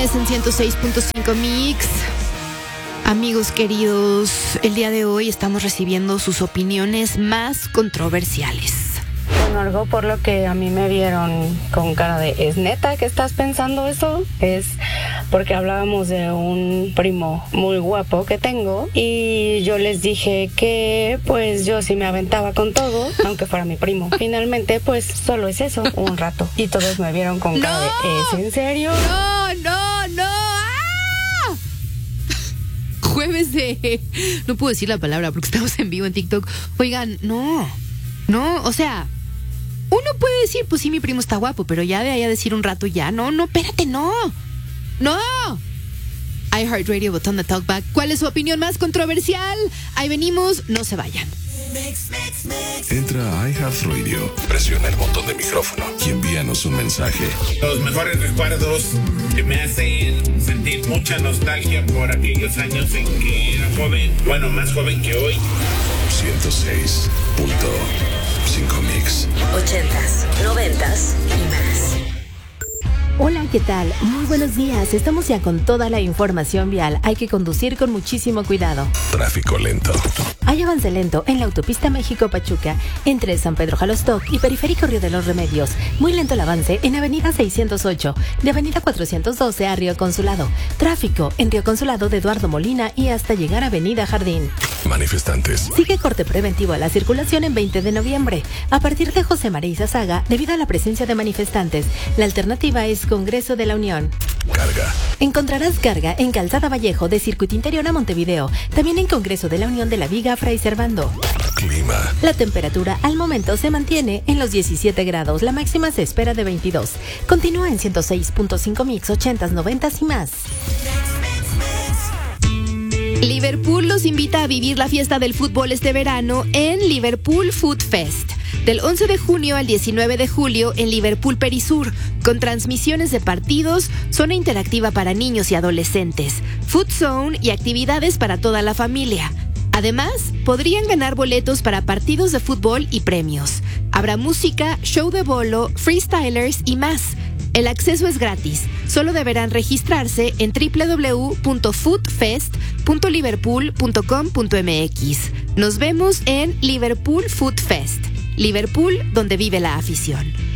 viernes en 106.5 Mix. Amigos queridos, el día de hoy estamos recibiendo sus opiniones más controversiales. Bueno, algo por lo que a mí me vieron con cara de ¿es neta que estás pensando eso? Es porque hablábamos de un primo muy guapo que tengo y yo les dije que pues yo sí me aventaba con todo, aunque fuera mi primo. Finalmente pues solo es eso, un rato. Y todos me vieron con cara de ¿es en serio? No. Jueves de... No puedo decir la palabra porque estamos en vivo en TikTok. Oigan, no, o sea... Uno puede decir, pues sí, mi primo está guapo, pero ya de ahí a decir un rato ya, no, espérate, no. iHeartRadio, botón de Talkback. ¿Cuál es su opinión más controversial? Ahí venimos, no se vayan. Entra a iHeartRadio, presiona el botón de micrófono y envíanos un mensaje. Los mejores recuerdos que me hacen sentir mucha nostalgia por aquellos años en que era joven, bueno, más joven que hoy. 106.5 Mix. 80s, 90s y más. Hola, ¿qué tal? Muy buenos días. Estamos ya con toda la información vial. Hay que conducir con muchísimo cuidado. Tráfico lento. Hay avance lento en la autopista México-Pachuca, entre San Pedro Jalostoc y Periférico Río de los Remedios. Muy lento el avance en Avenida 608, de Avenida 412 a Río Consulado. Tráfico en Río Consulado de Eduardo Molina y hasta llegar a Avenida Jardín. Manifestantes. Sigue corte preventivo a la circulación en 20 de noviembre. A partir de José María Izazaga, debido a la presencia de manifestantes, la alternativa es Congreso de la Unión. Carga. Encontrarás carga en Calzada Vallejo de Circuito Interior a Montevideo. También en Congreso de la Unión de la Viga Fray Servando. Clima. La temperatura al momento se mantiene en los 17 grados. La máxima se espera de 22. Continúa en 106.5 Mix, 80s, 90s y más. Liverpool los invita a vivir la fiesta del fútbol este verano en Liverpool Food Fest, del 11 de junio al 19 de julio en Liverpool Perisur, con transmisiones de partidos, zona interactiva para niños y adolescentes, food zone y actividades para toda la familia. Además, podrían ganar boletos para partidos de fútbol y premios. Habrá música, show de bolo, freestylers y más. El acceso es gratis. Solo deberán registrarse en www.foodfest.liverpool.com.mx. Nos vemos en Liverpool Food Fest. Liverpool, donde vive la afición.